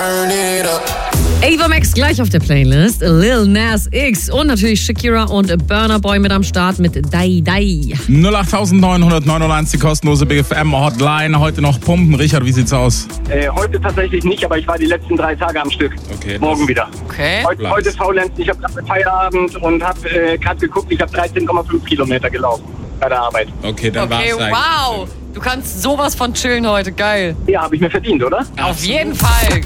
Ava Max gleich auf der Playlist. Lil Nas X und natürlich Shakira und Burna Boy mit am Start mit Dai Dai. 08999 die kostenlose Big FM Hotline. Heute noch pumpen. Richard, wie sieht's aus? Heute tatsächlich nicht, aber ich war die letzten 3 Tage am Stück. Okay. Morgen wieder. Okay. Heute faulenzen. Ich habe gerade Feierabend und habe gerade geguckt, ich habe 13,5 Kilometer gelaufen bei der Arbeit. Okay, dann war's eigentlich. Wow. Du kannst sowas von chillen heute. Geil. Ja, habe ich mir verdient, oder? Auf jeden Fall.